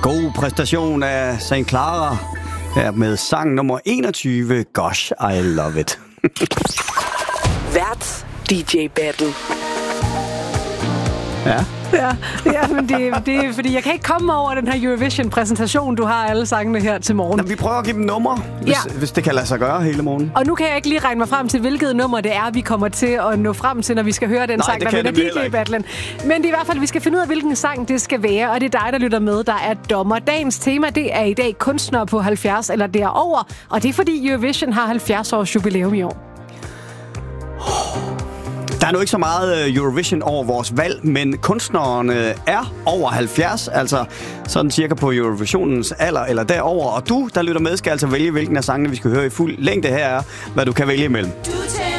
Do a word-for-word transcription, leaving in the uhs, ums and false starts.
God præstation af Saint Clara her med sang nummer enogtyve, Gosh, I Love It. Vært D J Battle. Ja. Ja, ja, men det, det er fordi, jeg kan ikke komme over den her Eurovision-præsentation, du har alle sangene her til morgen. Nå, vi prøver at give dem nummer, hvis, Ja. hvis det kan lade sig gøre hele morgen. Og nu kan jeg ikke lige regne mig frem til, hvilket nummer det er, vi kommer til at nå frem til, når vi skal høre den Nej, sang, det der kan vinder jeg nemlig D J-battlen. Men det er i hvert fald, vi skal finde ud af, hvilken sang det skal være, og det er dig, der lytter med, der er dommer. Dagens tema, det er i dag kunstnere på halvfjerds eller derover, og det er fordi Eurovision har halvfjerds års jubilæum i år. Der er nu ikke så meget Eurovision over vores valg, men kunstnerne er over halvfjerds, altså sådan cirka på Eurovisionens alder eller derover. Og du, der lytter med, skal altså vælge, hvilken af sangene vi skal høre i fuld længde. Her er, hvad du kan vælge imellem.